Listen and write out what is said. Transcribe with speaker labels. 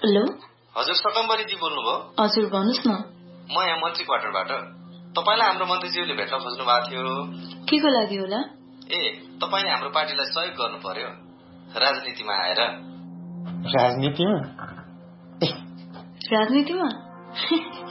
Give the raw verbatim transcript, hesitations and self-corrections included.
Speaker 1: Hello
Speaker 2: हजुर सकम्बरीजी बोल्नुभयो?
Speaker 1: हजुर भन्नुस् न।
Speaker 2: म यहाँ मन्त्री क्वार्टरबाट। तपाईलाई हाम्रो मन्त्रीज्यूले भेट्न खोज्नु भएको थियो।
Speaker 1: के को लागि होला?
Speaker 2: ए तपाईले हाम्रो पार्टीलाई सहयोग गर्नु पर्यो राजनीतिमा आएर।
Speaker 3: राजनीतिमा?
Speaker 1: राजनीतिमा?